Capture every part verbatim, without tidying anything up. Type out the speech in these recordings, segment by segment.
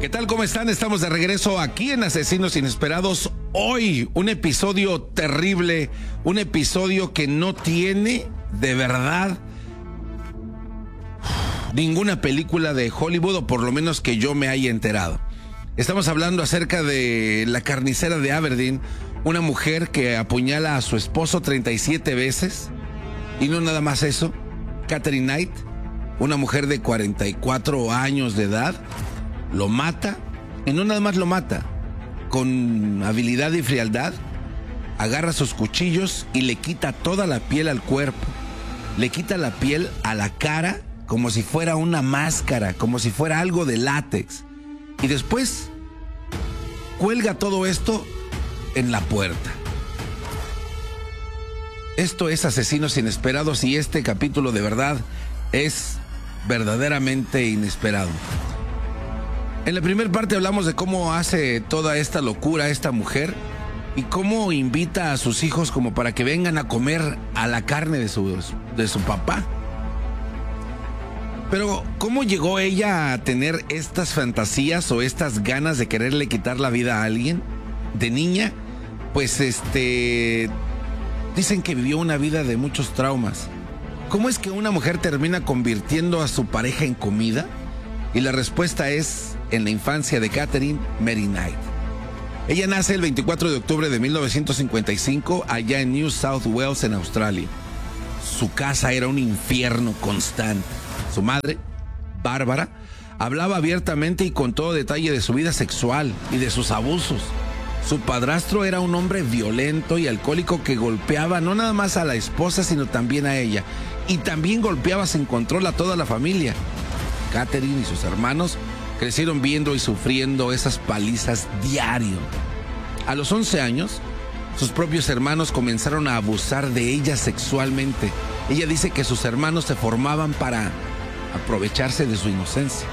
¿Qué tal? ¿Cómo están? Estamos de regreso aquí en Asesinos Inesperados. Hoy un episodio terrible, un episodio que no tiene de verdad ninguna película de Hollywood, o por lo menos que yo me haya enterado. Estamos hablando acerca de la carnicera de Aberdeen, una mujer que apuñala a su esposo treinta y siete veces. Y no nada más eso, Katherine Knight, una mujer de cuarenta y cuatro años de edad, lo mata, y no nada más lo mata, con habilidad y frialdad, agarra sus cuchillos y le quita toda la piel al cuerpo, le quita la piel a la cara como si fuera una máscara, como si fuera algo de látex, y después cuelga todo esto en la puerta. Esto es Asesinos Inesperados y este capítulo de verdad es verdaderamente inesperado. En la primera parte hablamos de cómo hace toda esta locura esta mujer y cómo invita a sus hijos como para que vengan a comer a la carne de su, de su papá. Pero ¿cómo llegó ella a tener estas fantasías o estas ganas de quererle quitar la vida a alguien? De niña, pues este... dicen que vivió una vida de muchos traumas. ¿Cómo es que una mujer termina convirtiendo a su pareja en comida? Y la respuesta es en la infancia de Katherine Mary Knight. Ella nace el veinticuatro de octubre de mil novecientos cincuenta y cinco allá en New South Wales, en Australia. Su casa era un infierno constante. Su madre, Bárbara, hablaba abiertamente y con todo detalle de su vida sexual y de sus abusos. Su padrastro era un hombre violento y alcohólico que golpeaba no nada más a la esposa, sino también a ella. Y también golpeaba sin control a toda la familia. Katherine y sus hermanos crecieron viendo y sufriendo esas palizas diario. A los once años, sus propios hermanos comenzaron a abusar de ella sexualmente. Ella dice que sus hermanos se formaban para aprovecharse de su inocencia.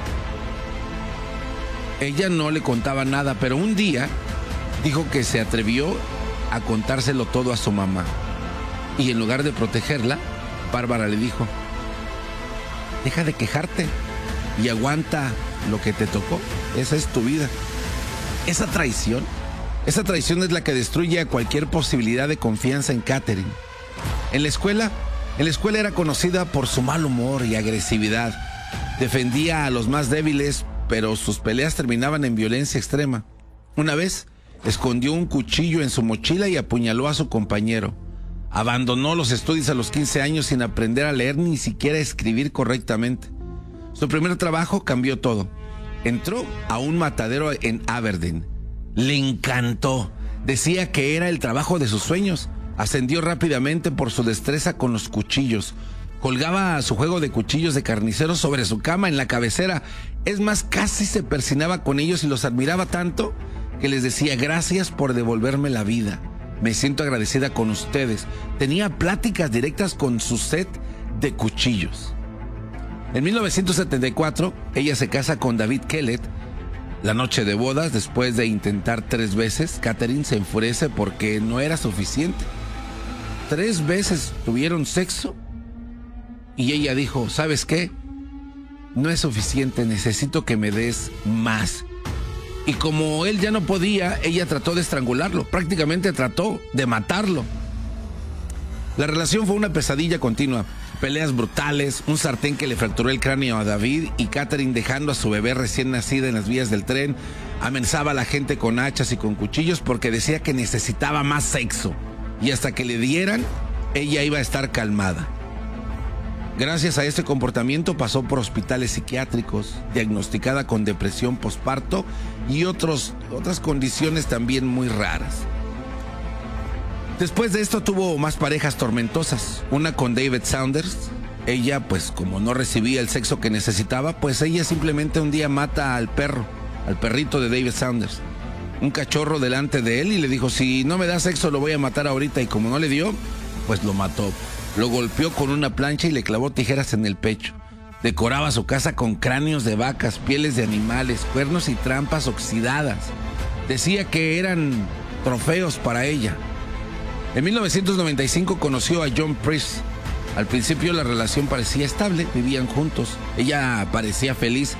Ella no le contaba nada, pero un día dijo que se atrevió a contárselo todo a su mamá. Y en lugar de protegerla, Bárbara le dijo: deja de quejarte y aguanta lo que te tocó. Esa es tu vida. Esa traición, esa traición es la que destruye a cualquier posibilidad de confianza en Katherine. En la escuela, en la escuela era conocida por su mal humor y agresividad. Defendía a los más débiles, pero sus peleas terminaban en violencia extrema. Una vez escondió un cuchillo en su mochila y apuñaló a su compañero. Abandonó los estudios a los quince años sin aprender a leer ni siquiera a escribir correctamente. Su primer trabajo cambió todo. Entró a un matadero en Aberdeen. Le encantó. Decía que era el trabajo de sus sueños. Ascendió rápidamente por su destreza con los cuchillos. Colgaba su juego de cuchillos de carnicero sobre su cama en la cabecera. Es más, casi se persinaba con ellos y los admiraba tanto que les decía: gracias por devolverme la vida. Me siento agradecida con ustedes. Tenía pláticas directas con su set de cuchillos. En mil novecientos setenta y cuatro, ella se casa con David Kellett. La noche de bodas, después de intentar tres veces, Katherine se enfurece porque no era suficiente. Tres veces tuvieron sexo y ella dijo: ¿sabes qué? No es suficiente, necesito que me des más. Y como él ya no podía, ella trató de estrangularlo, prácticamente trató de matarlo. La relación fue una pesadilla continua. Peleas brutales, un sartén que le fracturó el cráneo a David y Katherine, dejando a su bebé recién nacida en las vías del tren, amenazaba a la gente con hachas y con cuchillos porque decía que necesitaba más sexo. Y hasta que le dieran, ella iba a estar calmada. Gracias a este comportamiento pasó por hospitales psiquiátricos, diagnosticada con depresión posparto y otros, otras condiciones también muy raras. Después de esto tuvo más parejas tormentosas, una con David Saunders. Ella, pues como no recibía el sexo que necesitaba, pues ella simplemente un día mata al perro, al perrito de David Saunders, un cachorro delante de él, y le dijo: si no me da sexo lo voy a matar ahorita. Y como no le dio, pues lo mató. Lo golpeó con una plancha y le clavó tijeras en el pecho. Decoraba su casa con cráneos de vacas, pieles de animales, cuernos y trampas oxidadas. Decía que eran trofeos para ella. En mil novecientos noventa y cinco conoció a John Priest. Al principio la relación parecía estable, vivían juntos. Ella parecía feliz,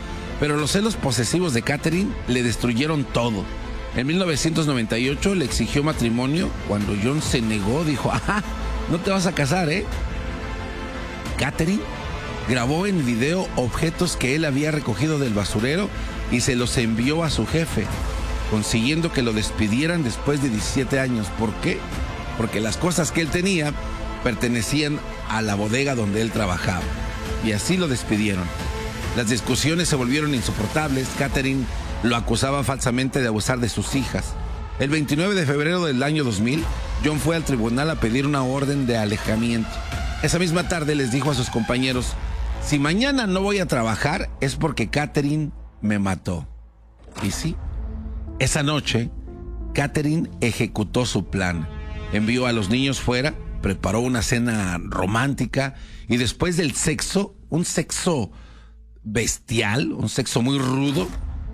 Pero los celos posesivos de Catherine le destruyeron todo. En mil novecientos noventa y ocho le exigió matrimonio. Cuando John se negó, dijo, ajá, no te vas a casar, ¿eh? Catherine grabó en video objetos que él había recogido del basurero y se los envió a su jefe, consiguiendo que lo despidieran después de diecisiete años. ¿Por qué? Porque las cosas que él tenía pertenecían a la bodega donde él trabajaba. Y así lo despidieron. Las discusiones se volvieron insoportables. Catherine lo acusaba falsamente de abusar de sus hijas. El veintinueve de febrero del año dos mil, John fue al tribunal a pedir una orden de alejamiento. Esa misma tarde les dijo a sus compañeros, si mañana no voy a trabajar es porque Catherine me mató. Y sí, esa noche, Catherine ejecutó su plan. Envió a los niños fuera, preparó una cena romántica y después del sexo, un sexo bestial, un sexo muy rudo,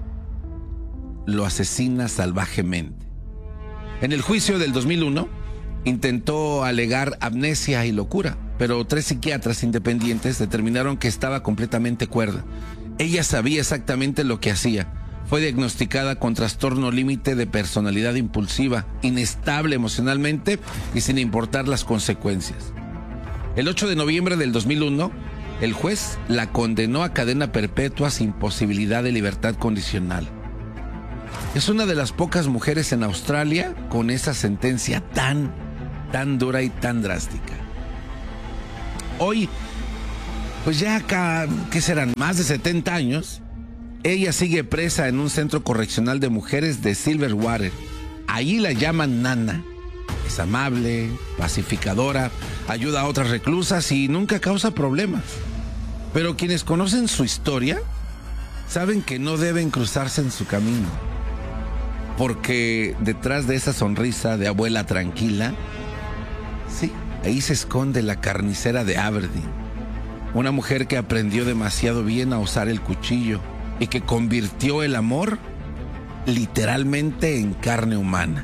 lo asesina salvajemente. En el juicio del dos mil uno, intentó alegar amnesia y locura, pero tres psiquiatras independientes determinaron que estaba completamente cuerda. Ella sabía exactamente lo que hacía. Fue diagnosticada con trastorno límite de personalidad impulsiva, inestable emocionalmente y sin importar las consecuencias. El ocho de noviembre del dos mil uno, el juez la condenó a cadena perpetua sin posibilidad de libertad condicional. Es una de las pocas mujeres en Australia con esa sentencia tan, tan dura y tan drástica. Hoy, pues ya acá, ¿qué serán? Más de setenta años, ella sigue presa en un centro correccional de mujeres de Silverwater. Ahí la llaman Nana. Es amable, pacificadora, ayuda a otras reclusas y nunca causa problemas. Pero quienes conocen su historia saben que no deben cruzarse en su camino. Porque detrás de esa sonrisa de abuela tranquila, sí, ahí se esconde la carnicera de Aberdeen. Una mujer que aprendió demasiado bien a usar el cuchillo y que convirtió el amor literalmente en carne humana.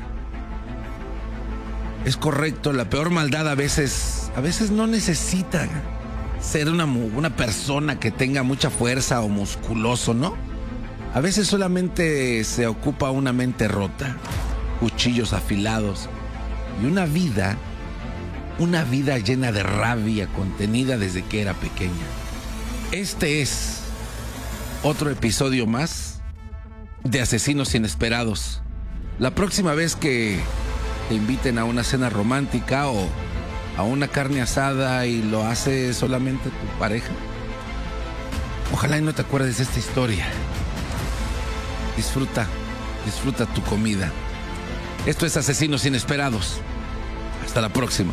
Es correcto, la peor maldad a veces, a veces no necesita ser una, una persona que tenga mucha fuerza o musculoso, ¿no? A veces solamente se ocupa una mente rota, cuchillos afilados y una vida, una vida llena de rabia contenida desde que era pequeña. Este es otro episodio más de Asesinos Inesperados. La próxima vez que te inviten a una cena romántica o a una carne asada y lo hace solamente tu pareja, ojalá y no te acuerdes de esta historia. Disfruta, disfruta tu comida. Esto es Asesinos Inesperados. Hasta la próxima.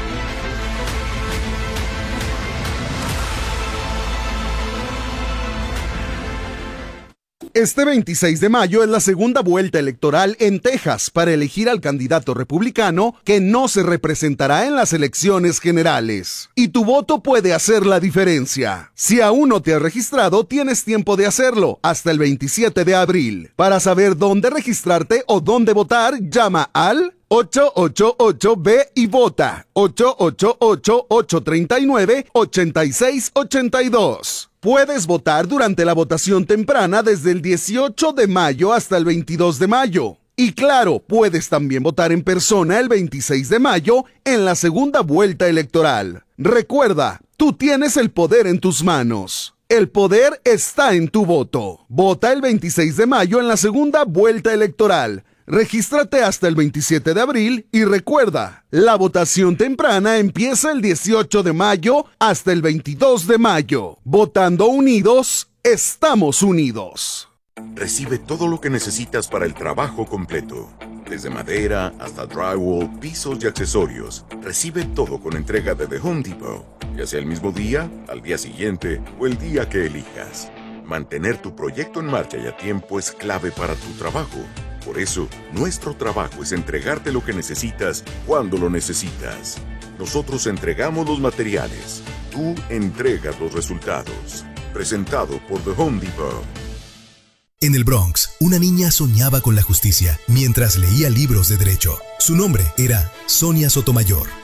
Este veintiséis de mayo es la segunda vuelta electoral en Texas para elegir al candidato republicano que no se representará en las elecciones generales. Y tu voto puede hacer la diferencia. Si aún no te has registrado, tienes tiempo de hacerlo hasta el veintisiete de abril. Para saber dónde registrarte o dónde votar, llama al ocho ocho ocho B y vota ocho ocho ocho, ocho tres nueve, ocho seis ocho dos. Puedes votar durante la votación temprana desde el dieciocho de mayo hasta el veintidós de mayo. Y claro, puedes también votar en persona el veintiséis de mayo en la segunda vuelta electoral. Recuerda, tú tienes el poder en tus manos. El poder está en tu voto. Vota el veintiséis de mayo en la segunda vuelta electoral. Regístrate hasta el veintisiete de abril y recuerda, la votación temprana empieza el dieciocho de mayo hasta el veintidós de mayo. Votando unidos, estamos unidos. Recibe todo lo que necesitas para el trabajo completo. Desde madera hasta drywall, pisos y accesorios. Recibe todo con entrega de The Home Depot. Ya sea el mismo día, al día siguiente o el día que elijas. Mantener tu proyecto en marcha y a tiempo es clave para tu trabajo. Por eso, nuestro trabajo es entregarte lo que necesitas cuando lo necesitas. Nosotros entregamos los materiales. Tú entregas los resultados. Presentado por The Home Depot. En el Bronx, una niña soñaba con la justicia mientras leía libros de derecho. Su nombre era Sonia Sotomayor.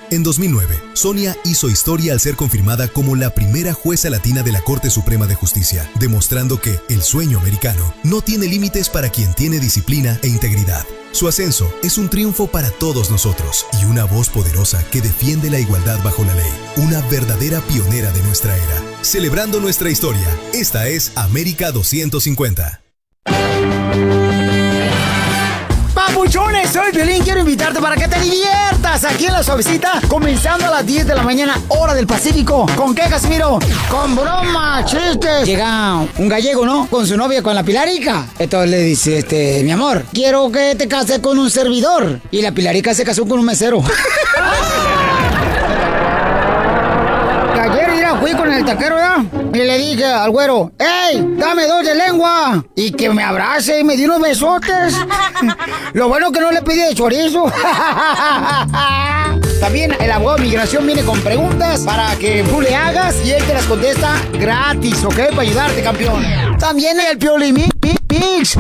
En dos mil nueve, Sonia hizo historia al ser confirmada como la primera jueza latina de la Corte Suprema de Justicia, demostrando que el sueño americano no tiene límites para quien tiene disciplina e integridad. Su ascenso es un triunfo para todos nosotros y una voz poderosa que defiende la igualdad bajo la ley. Una verdadera pionera de nuestra era. Celebrando nuestra historia, esta es América doscientos cincuenta. Papuchones, soy Piolín, quiero invitarte para que te diviertas aquí en La Suavecita, comenzando a las diez de la mañana, hora del Pacífico. ¿Con qué, Casimiro? Con bromas, chistes. Llega un gallego, ¿no? Con su novia, con la Pilarica. Entonces le dice, este, mi amor, quiero que te cases con un servidor. Y la Pilarica se casó con un mesero. Ayer, mira, fui con el taquero, ¿ya? Y le dije al güero, ¡ey, dame dos de lengua! Y que me abrace y me dio unos besotes. Lo bueno que no le pedí de chorizo. También el abogado de migración viene con preguntas para que tú le hagas y él te las contesta gratis, ¿ok? Para ayudarte, campeón. También el Piolín Mix.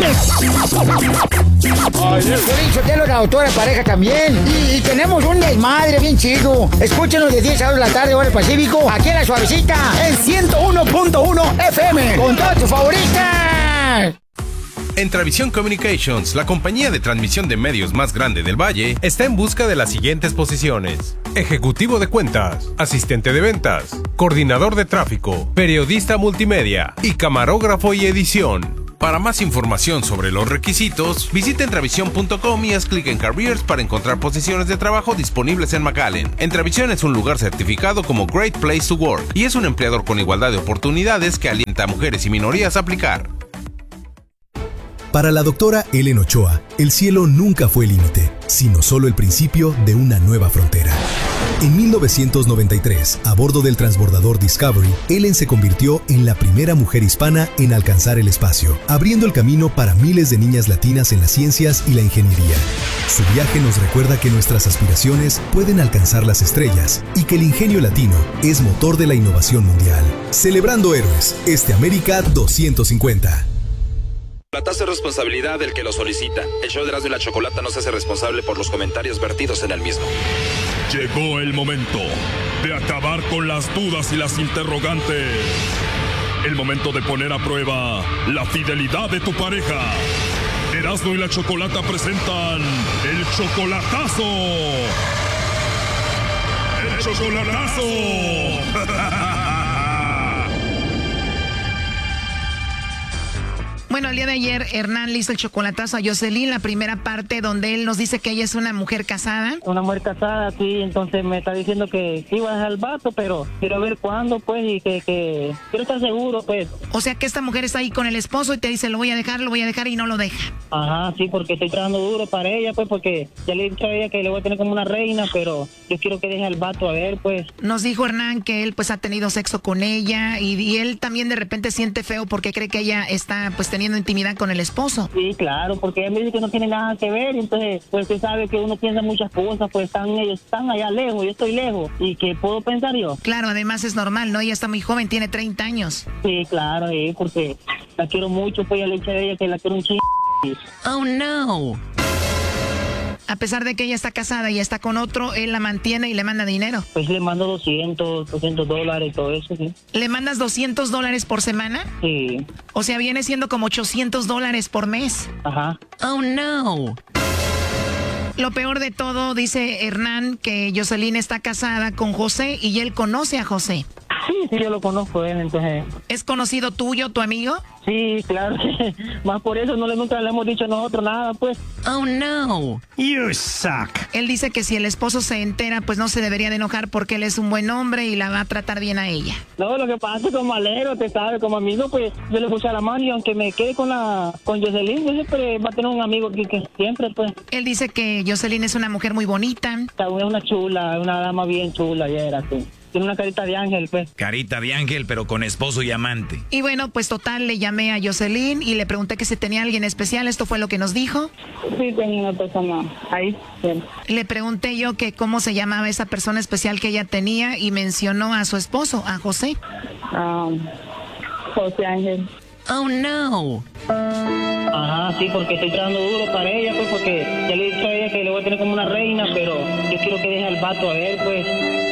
Piolín Sotelo, la autora de pareja también. Y, y tenemos un desmadre bien chido. Escúchenos de diez a dos de la tarde, hora del Pacífico, aquí en La Suavecita, en ciento uno punto uno F M, con todas tus favoritas. En Travisión Communications, la compañía de transmisión de medios más grande del Valle, está en busca de las siguientes posiciones: ejecutivo de cuentas, asistente de ventas, coordinador de tráfico, periodista multimedia y camarógrafo y edición. Para más información sobre los requisitos, visita Entravisión punto com y haz clic en Careers para encontrar posiciones de trabajo disponibles en McAllen. Entravisión es un lugar certificado como Great Place to Work y es un empleador con igualdad de oportunidades que alienta a mujeres y minorías a aplicar. Para la doctora Ellen Ochoa, el cielo nunca fue el límite, sino solo el principio de una nueva frontera. En mil novecientos noventa y tres, a bordo del transbordador Discovery, Ellen se convirtió en la primera mujer hispana en alcanzar el espacio, abriendo el camino para miles de niñas latinas en las ciencias y la ingeniería. Su viaje nos recuerda que nuestras aspiraciones pueden alcanzar las estrellas y que el ingenio latino es motor de la innovación mundial. Celebrando héroes, este América doscientos cincuenta. La tasa de responsabilidad del que lo solicita. El show de Erasmo y la Chocolata no se hace responsable por los comentarios vertidos en el mismo. Llegó el momento de acabar con las dudas y las interrogantes. El momento de poner a prueba la fidelidad de tu pareja. Erasmo y la Chocolata presentan el chocolatazo. ¡El chocolatazo! Bueno, el día de ayer Hernán le hizo el chocolatazo a Jocelyn, la primera parte donde él nos dice que ella es una mujer casada. Una mujer casada, sí, entonces me está diciendo que iba a dejar el vato, pero quiero ver cuándo, pues, y que, que quiero estar seguro, pues. O sea que esta mujer está ahí con el esposo y te dice, lo voy a dejar, lo voy a dejar y no lo deja. Ajá, sí, porque estoy trabajando duro para ella, pues, porque ya le he dicho a ella que le voy a tener como una reina, pero yo quiero que deje al vato, a ver, pues. Nos dijo Hernán que él, pues, ha tenido sexo con ella y, y él también de repente siente feo porque cree que ella está, pues, teniendo intimidad con el esposo. Sí, claro, porque ella me dice que no tiene nada que ver, entonces, pues usted sabe que uno piensa muchas cosas, pues están ellos están allá lejos, yo estoy lejos, ¿y qué puedo pensar yo? Claro, además es normal, ¿no? Ella está muy joven, tiene treinta años. Sí, claro, sí, porque la quiero mucho, pues ya le he dicho a ella que la quiero un chingo. Oh, no. A pesar de que ella está casada y está con otro, él la mantiene y le manda dinero. Pues le mando doscientos, doscientos dólares, todo eso, sí. ¿Le mandas doscientos dólares por semana? Sí. O sea, viene siendo como ochocientos dólares por mes. Ajá. Oh, no. Lo peor de todo, dice Hernán, que Jocelyn está casada con José y él conoce a José. Sí, sí, yo lo conozco él, entonces. ¿Es conocido tuyo, tu amigo? Sí, claro. Más por eso no le nunca le hemos dicho a nosotros nada, pues. Oh, no. You suck. Él dice que si el esposo se entera, pues no se debería de enojar porque él es un buen hombre y la va a tratar bien a ella. No, lo que pasa es que como alero, te sabe, como amigo, pues yo le puse a la mano y aunque me quede con la con Jocelyn, yo siempre va a tener un amigo que, que siempre, pues. Él dice que Jocelyn es una mujer muy bonita. Es una chula, una dama bien chula, ya era así. Tiene una carita de ángel, pues. Carita de ángel, pero con esposo y amante. Y bueno, pues total, le llamé a Jocelyn y le pregunté que si tenía alguien especial. Esto fue lo que nos dijo. Sí, tenía una persona ahí. Sí. Le pregunté yo que cómo se llamaba esa persona especial que ella tenía y mencionó a su esposo, a José. Um, José Ángel. Oh, no. Ajá, sí, porque estoy trabajando duro para ella, pues, porque ya le he dicho a ella que le voy a tener como una reina, pero yo quiero que deje al vato a ver, pues.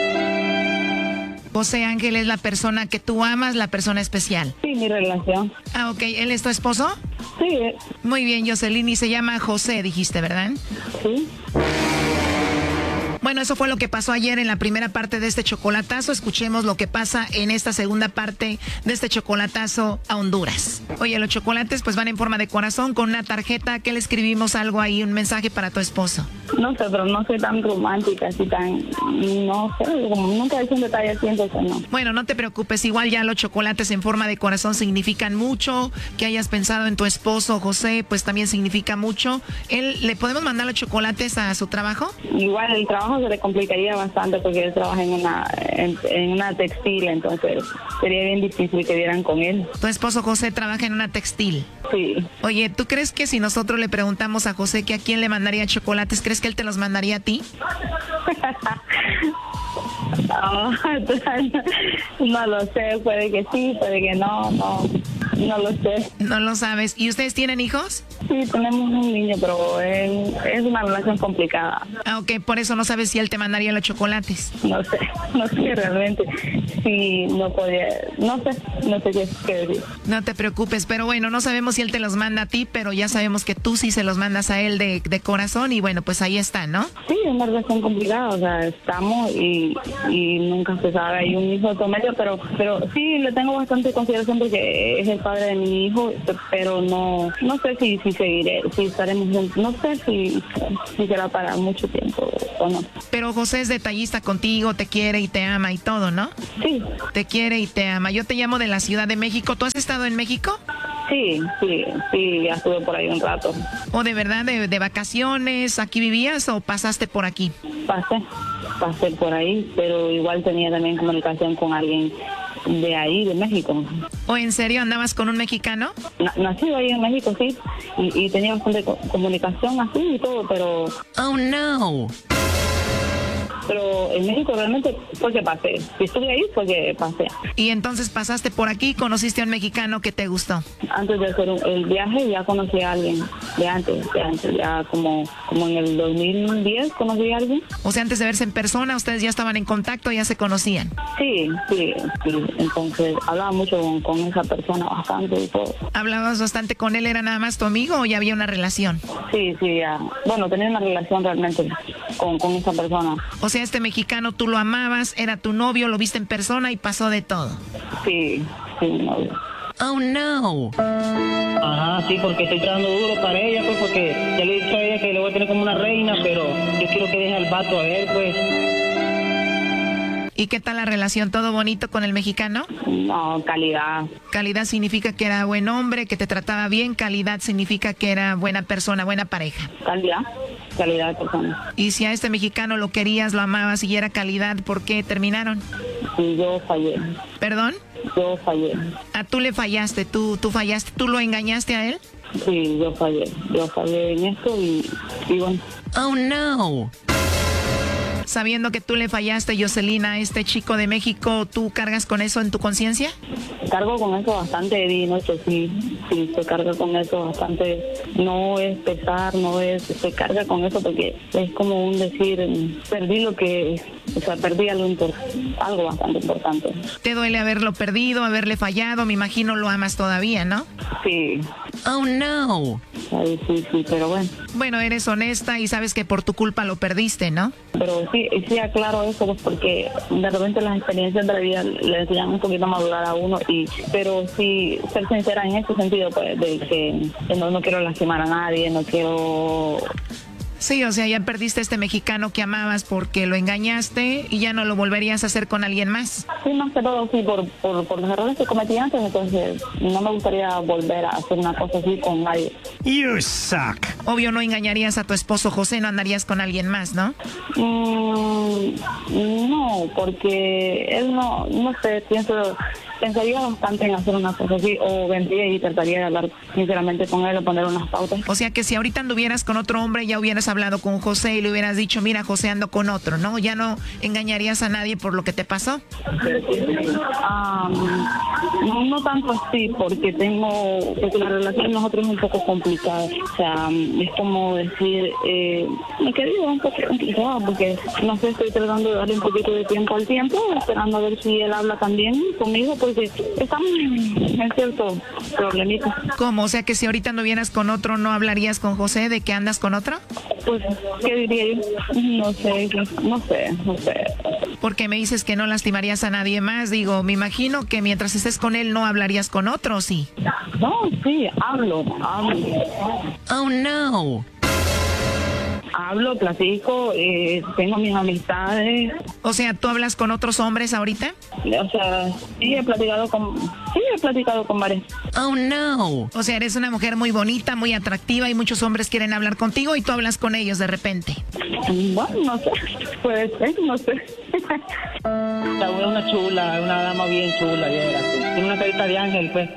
José Ángel es la persona que tú amas, la persona especial. Sí, mi relación. Ah, ok. ¿Él es tu esposo? Sí. Muy bien, Jocelyn. Y se llama José, dijiste, ¿verdad? Sí. Bueno, eso fue lo que pasó ayer en la primera parte de este chocolatazo. Escuchemos lo que pasa en esta segunda parte de este chocolatazo a Honduras. Oye, los chocolates pues van en forma de corazón con una tarjeta. ¿Qué le escribimos? Algo ahí, un mensaje para tu esposo. No sé, pero no soy tan romántica, así tan... No sé, como nunca hice un detalle así, entonces no. Bueno, no te preocupes. Igual ya los chocolates en forma de corazón significan mucho. Que hayas pensado en tu esposo, José, pues también significa mucho. ¿Él, ¿Le podemos mandar los chocolates a su trabajo? Igual el trabajo se le complicaría bastante porque él trabaja en una en, en una textil, entonces sería bien difícil que dieran con él. Tu esposo José trabaja en una textil. Sí. Oye, ¿tú crees que si nosotros le preguntamos a José que a quién le mandaría chocolates, crees que él te los mandaría a ti? No, no lo sé, puede que sí, puede que no, no, no lo sé. No lo sabes. ¿Y ustedes tienen hijos? Sí, tenemos un niño, pero es, es una relación complicada. Ah, ok, por eso no sabes si él te mandaría los chocolates. No sé, no sé realmente si no podía, no sé, no sé qué, qué decir. No te preocupes, pero bueno, no sabemos si él te los manda a ti, pero ya sabemos que tú sí se los mandas a él de, de corazón y bueno, pues ahí está, ¿no? Sí, es una relación complicada, o sea, estamos y, y nunca se sabe, hay un hijo de por medio, pero, pero sí le tengo bastante consideración porque es el padre de mi hijo, pero no, no sé si, si seguiré, si estaremos juntos, no sé si, si será para mucho tiempo o no. Pero José es detallista contigo, te quiere y te ama y todo, ¿no? Sí. Te quiere y te ama. Yo te llamo de la Ciudad de México. ¿Tú has estado en México? Sí, sí, sí, ya estuve por ahí un rato. ¿O de verdad, de, de vacaciones, aquí vivías o pasaste por aquí? Pasé, pasé por ahí, pero igual tenía también comunicación con alguien de ahí, de México. ¿O en serio andabas con un mexicano? Na- nacido ahí en México, sí, y, y tenía bastante co- comunicación así y todo, pero... Oh, no. Pero en México realmente fue que pasé. Si estuve ahí fue que pasé. Y entonces pasaste por aquí y conociste a un mexicano que te gustó. Antes de hacer un- el viaje ya conocí a alguien. De antes, de antes, ya como, como en el dos mil diez conocí a alguien. O sea, antes de verse en persona, ustedes ya estaban en contacto, ya se conocían. Sí, sí, sí. Entonces hablaba mucho con, con esa persona bastante y todo. ¿Hablabas bastante con él? ¿Era nada más tu amigo o ya había una relación? Sí, sí, ya. Bueno, tenía una relación realmente con, con esa persona. O sea, este mexicano tú lo amabas, era tu novio, lo viste en persona y pasó de todo. Sí, sí, mi novio. Oh, no. Ajá, sí, porque estoy echando duro para ella, pues, porque ya le he dicho a ella que le voy a tener como una reina, pero yo quiero que deje al vato a ver, pues. ¿Y qué tal la relación? ¿Todo bonito con el mexicano? No, calidad. Calidad significa que era buen hombre, que te trataba bien. Calidad significa que era buena persona, buena pareja. Calidad, calidad de persona. Y si a este mexicano lo querías, lo amabas y era calidad, ¿por qué terminaron? Sí, yo fallé. ¿Perdón? Yo fallé. Ah, tú le fallaste, tú, tú fallaste, ¿tú lo engañaste a él? Sí, yo fallé. Yo fallé en esto y, y bueno. Oh, no. Sabiendo que tú le fallaste, Jocelyn, a este chico de México, ¿tú cargas con eso en tu conciencia? Cargo con eso bastante de noche, sí, sí, se carga con eso bastante. No es pesar, no es, se carga con eso porque es como un decir, perdí lo que, o sea, perdí algo, impor- algo bastante importante. ¿Te duele haberlo perdido, haberle fallado? Me imagino lo amas todavía, ¿no? Sí. Oh, no. Ay, sí, sí, pero bueno. Bueno, eres honesta y sabes que por tu culpa lo perdiste, ¿no? Pero sí, sí aclaro eso, pues, porque de repente las experiencias de la vida le enseñan un poquito a madurar a uno, y pero sí ser sincera en ese sentido, pues, de que, que no, no quiero lastimar a nadie, no quiero... Sí, o sea, ya perdiste a este mexicano que amabas porque lo engañaste y ya no lo volverías a hacer con alguien más. Sí, más que todo, sí, por, por, por los errores que cometí antes, entonces no me gustaría volver a hacer una cosa así con nadie. You suck. Obvio, no engañarías a tu esposo José, no andarías con alguien más, ¿no? Mm, no, porque él no, no sé, pienso pensaría bastante en hacer una cosa así, o vendría y trataría de hablar sinceramente con él o poner unas pautas. O sea que si ahorita anduvieras con otro hombre, ya hubieras hablado con José y le hubieras dicho, mira, José, ando con otro, ¿no? Ya no engañarías a nadie por lo que te pasó. Um, no, no tanto así, porque tengo, porque la relación de nosotros es un poco complicada. O sea, es como decir, eh, me quedé un poco complicada, porque no sé, estoy tratando de darle un poquito de tiempo al tiempo, esperando a ver si él habla también conmigo, porque estamos en cierto problemita. ¿Cómo? O sea que si ahorita anduvieras con otro, ¿no hablarías con José de que andas con otro? Pues, ¿qué diría yo? No sé, no sé, no sé. Porque me dices que no lastimarías a nadie más, digo, me imagino que mientras estés con él no hablarías con otro, ¿sí? No, sí, hablo, hablo. Oh, no. Hablo, platico, eh, tengo mis amistades. O sea, ¿tú hablas con otros hombres ahorita? O sea, sí he platicado con, sí he platicado con varios. Oh, no. O sea, eres una mujer muy bonita, muy atractiva y muchos hombres quieren hablar contigo y tú hablas con ellos de repente. Bueno, no sé, puede ser, no sé. La es una chula, una dama bien chula, tiene una carita de ángel, pues.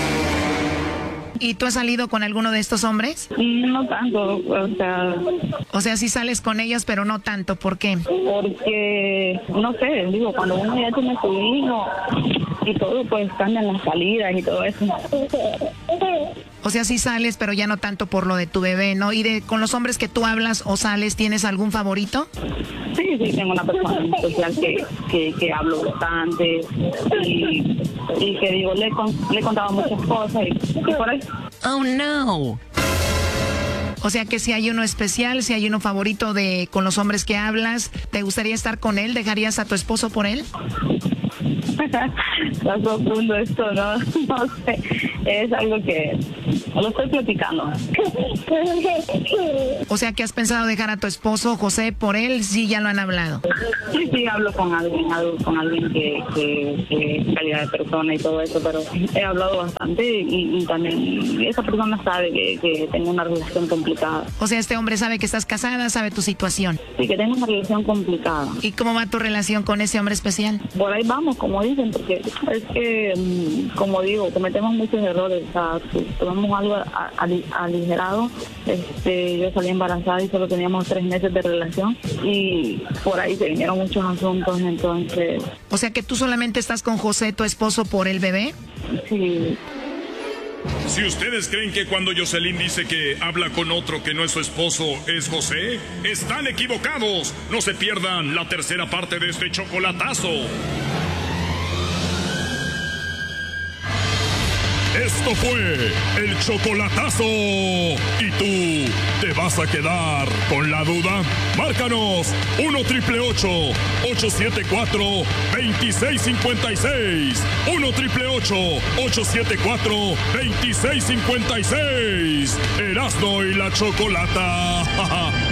¿Y tú has salido con alguno de estos hombres? No tanto, o sea... O sea, sí sales con ellos, pero no tanto, ¿por qué? Porque, no sé, digo, cuando uno ya tiene su hijo y todo, pues cambian las salidas y todo eso. O sea, sí sales, pero ya no tanto por lo de tu bebé, ¿no? ¿Y de con los hombres que tú hablas o sales, tienes algún favorito? Sí, sí, tengo una persona especial que, que, que hablo bastante y, y que digo, le, con, le he contado muchas cosas y, y por ahí. Oh, no. O sea que si hay uno especial, si hay uno favorito de con los hombres que hablas, ¿te gustaría estar con él? ¿Dejarías a tu esposo por él? Está profundo esto, ¿no? No sé, es algo que lo estoy platicando. O sea, que has pensado dejar a tu esposo, José, por él, sí, ya lo han hablado. Sí, sí, hablo con alguien, con alguien que, que, que es calidad de persona y todo eso, pero he hablado bastante y, y también esa persona sabe que, que tengo una relación complicada. O sea, este hombre sabe que estás casada, sabe tu situación. Sí, que tengo una relación complicada. ¿Y cómo va tu relación con ese hombre especial? Por ahí vamos, como dicen, porque es que, como digo, cometemos muchos errores. O sea, si tomamos algo aligerado, este, yo salí embarazada y solo teníamos tres meses de relación y por ahí se vinieron muchos asuntos, entonces... O sea que tú solamente estás con José, tu esposo, por el bebé. Sí. Si ustedes creen que cuando Jocelyn dice que habla con otro que no es su esposo es José, están equivocados. No se pierdan la tercera parte de este chocolatazo. Esto fue el chocolatazo. ¿Y tú te vas a quedar con la duda? Márcanos uno triple ocho, ocho siete cuatro, dos seis cinco seis. uno triple ocho, ocho siete cuatro, dos seis cinco seis. Erasmo y la Chocolata.